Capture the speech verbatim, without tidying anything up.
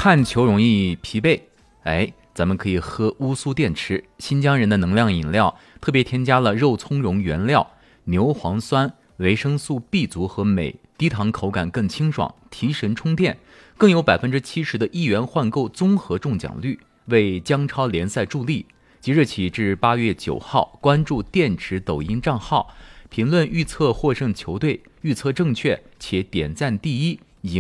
看球容易疲惫，哎，咱们可以喝乌苏电池，新疆人的能量饮料，特别添加了肉苁蓉原料、牛磺酸、维生素 B 族和镁，低糖口感更清爽，提神充电，更有百分之七十的一元换购综合中奖率，为姜超联赛助力。即日起至八月九号，关注电池抖音账号，评论预测获胜球队，预测正确且点赞第一，